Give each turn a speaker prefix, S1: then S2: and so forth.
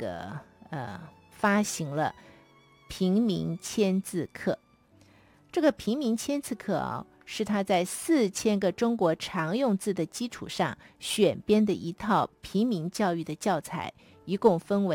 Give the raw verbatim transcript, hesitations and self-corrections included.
S1: 个呃发行了平民千字课。这个平民千字课啊，是他在四千个中国常用字的基础上选编的一套平民教育的教材，一共分为